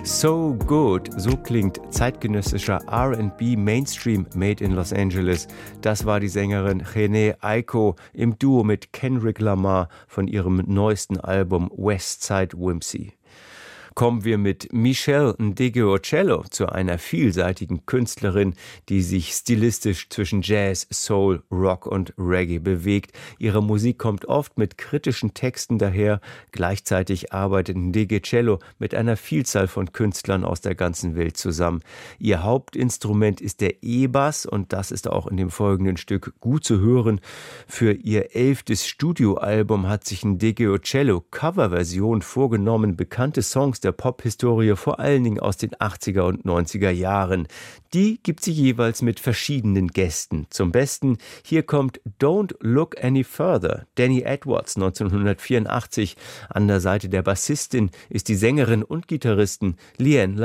So Good, so klingt zeitgenössischer R&B Mainstream made in Los Angeles. Das war die Sängerin Jhené Aiko im Duo mit Kendrick Lamar von ihrem neuesten Album Westside Whimsy. Kommen wir mit Michelle Ndegeocello zu einer vielseitigen Künstlerin, die sich stilistisch zwischen Jazz, Soul, Rock und Reggae bewegt. Ihre Musik kommt oft mit kritischen Texten daher. Gleichzeitig arbeitet Ndegeocello mit einer Vielzahl von Künstlern aus der ganzen Welt zusammen. Ihr Hauptinstrument ist der E-Bass und das ist auch in dem folgenden Stück gut zu hören. Für ihr 11. Studioalbum hat sich Ndegeocello Coverversion vorgenommen, bekannte Songs der Pop-Historie, vor allen Dingen aus den 80er und 90er Jahren. Die gibt sie jeweils mit verschiedenen Gästen. Zum Besten, hier kommt Don't Look Any Further, Danny Edwards 1984. An der Seite der Bassistin ist die Sängerin und Gitarristin Leanne